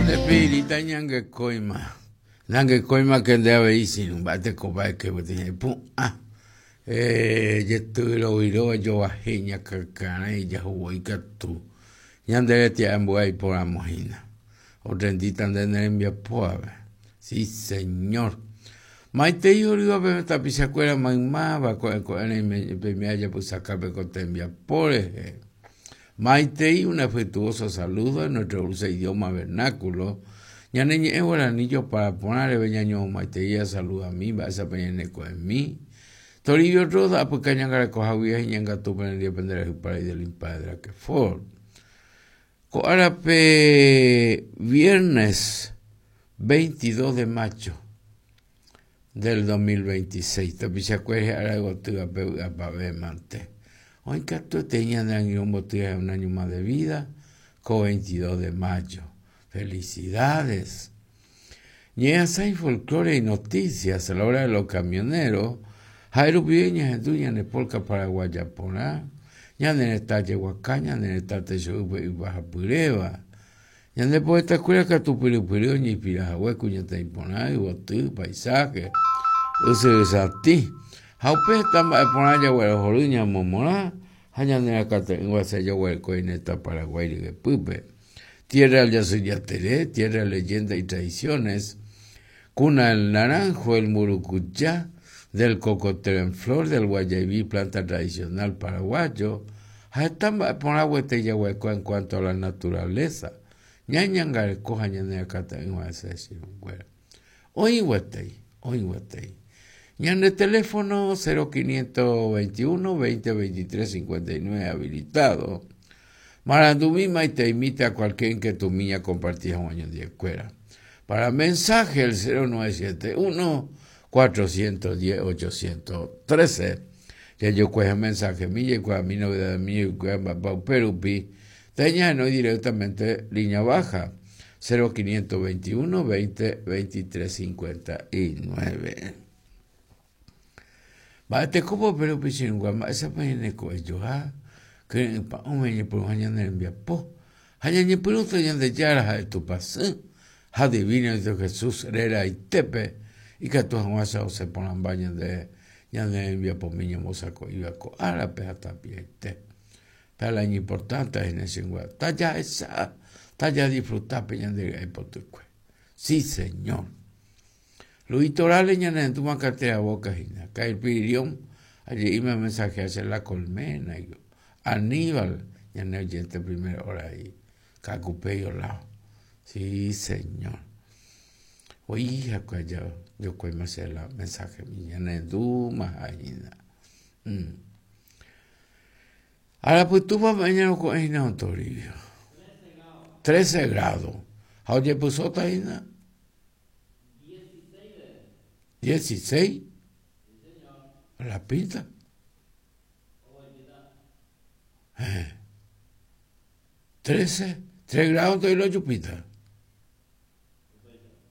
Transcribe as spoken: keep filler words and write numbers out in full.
Espirita ñangue coima. Nangue coima que de aveísimo. Bate copa que botiña. Pum. Ah. Eh, yetulo wiro yo ajeña cacana y ya huay catu. Ñande tia ambuay por amojina. O renditan de nervia poave. Sí, señor. Maite yuriwa pe tapisacuera maimaba con el me haya pues sacarme con tembia por Maite, un afectuoso saludo en nuestro dulce idioma vernáculo. Ya neñe el anillo para ponerle beñaño Maite ya saluda a mí, va a esa peñaneco en mí. Toribio roda porque ñanga cojavías y ñanga tu penería pendera para ir del impadre que for. Coarape viernes veintidós de mayo del dos mil veintiséis. Te pise acuerda algo tu a para ver mante. Hoy que tú tenías un botella un año más de vida, con veintidós de mayo. Felicidades. Ñea hay folclore y noticias a la hora de los camioneros. Jairo Pieña en Duña en Polca Paraguaya Poná. Ya en el talle Huacaña, en el talle Yoube y Baja Pureva. Ya en el poeta escuela que tu pirupireo ni pirajahueco ya te imponá y botu, paisaje. Ese es a ti. Jaupe tamba ponaya huelo joruña momora, hayan de la cata en guasaya huel coineta Paraguay de Pupe. Tierra al yazuyateré, tierra leyenda y tradiciones, cuna el naranjo, el murucuchá, del cocotero en flor, del guayabí, planta tradicional paraguayo. Tamba ponagua te hueco en cuanto a la naturaleza. Ñañangar cojañan de la cata en guasaya huel. Hoy huetei, hoy huetei. Y en el teléfono cero quinientos veintiuno veinte veintitrés cincuenta y nueve habilitado. Marandumima y te imita a cualquier que tu niña compartía un año de escuela. Para mensaje el cero nueve siete uno cuatrocientos diez ochocientos trece. Ya yo cuejo mensaje mío y cuando mi novedad mío y cuando Perupi. Teña no directamente línea baja. cero quinientos veintiuno veinte veintitrés cincuenta y nueve. Va te como pero pisin guama esa paine ko yo ha que pa un me por haña nervia po haña ni por otro ya de ya ha tu pas ha divino de Jesús era y tepe y que tu jamás se ponan baño de ya nervia por miño moza ko iba ko ara pe hasta piete para la importante en ese lugar talla esa talla disfrutar peña de por tu cue sí señor. Los litorales ya en tu macate a boca hina. Cae el pirión, allí me mensaje hacia la colmena. Y Aníbal, ya en el gente primera hora ahí. Cacupé y lado. Sí, señor. Oye, hija, yo, yo cuento hacer la mensaje mía en tu majina. Ahora, pues tú vas mañana con hina un toribio. trece grados. Oye, pues otra hina. dieciséis. La pinta. Eh. trece. tres grados y lo chupita.